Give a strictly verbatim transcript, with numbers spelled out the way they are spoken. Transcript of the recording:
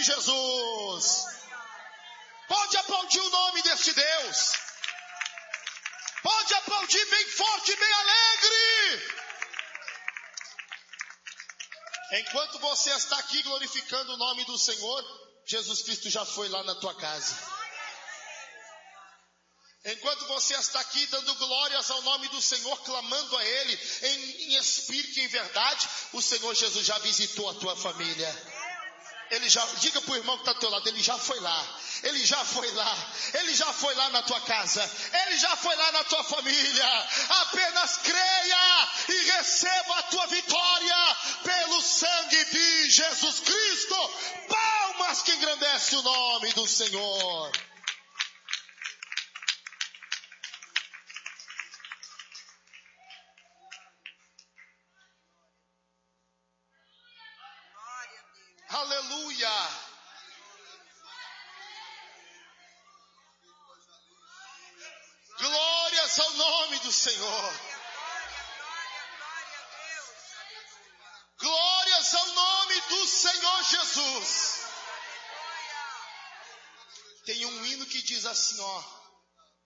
Jesus. Pode aplaudir o nome deste Deus. Pode aplaudir bem forte, bem alegre. Enquanto você está aqui glorificando o nome do Senhor, Jesus Cristo já foi lá na tua casa. Enquanto você está aqui dando glórias ao nome do Senhor, clamando a Ele em, em espírito e em verdade, o Senhor Jesus já visitou a tua família. Ele já, diga para o irmão que está ao teu lado, Ele já foi lá. Ele já foi lá. Ele já foi lá na tua casa. Ele já foi lá na tua família. Apenas creia e receba a tua vitória pelo sangue de Jesus Cristo. Palmas que engrandece o nome do Senhor. Aleluia. Glórias ao nome do Senhor. Glórias ao nome do Senhor Jesus. Tem um hino que diz assim, ó: